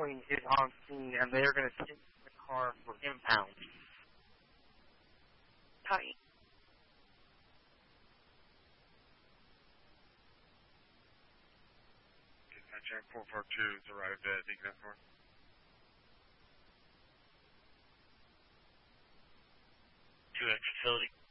Towing is on scene, and they're going to take the car for impound. Copy. Dispatcher 442 has arrived at Deacon F4. To a facility.